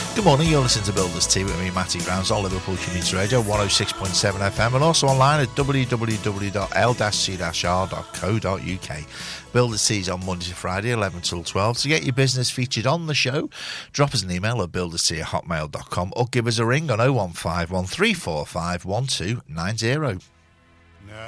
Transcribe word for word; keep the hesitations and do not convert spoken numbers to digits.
Good morning, you're listening to Builders Tea with me, Matty Grounds, on Liverpool Community Radio, one oh six point seven F M, and also online at w w w dot l c r dot co dot u k. Builders Tea is on Monday to Friday, eleven till twelve. To get your business featured on the show, drop us an email at builderstea at hotmail dot com or give us a ring on oh one five one three four five one two nine oh.